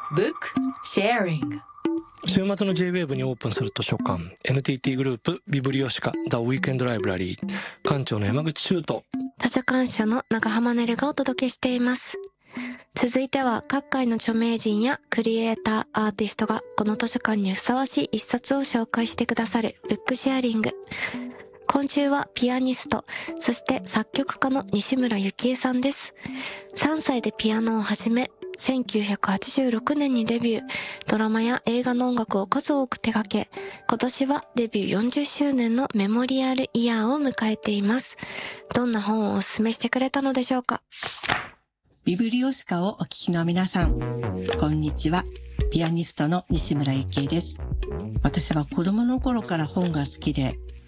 Book Sharing。 週末の J-WAVE にオープンする図書館 NTT グループビブリオシカ The Weekend Library 館長の山口修斗、 図書館主の長浜ねるがお届けしています。続いては各界の著名人やクリエイター、アーティストがこの図書館にふさわしい一冊を紹介してくださるブックシェアリング。今週はピアニスト、そして作曲家の西村由恵さんです。3歳でピアノを始め、1986年にデビュー、ドラマや映画の音楽を数多く手掛け、今年はデビュー40周年のメモリアルイヤーを迎えています。どんな本をおすすめしてくれたのでしょうか。 ビブリオシカをお聞きの皆さん、こんにちは。ピアニストの西村由恵です。私は子供の頃から本が好きで、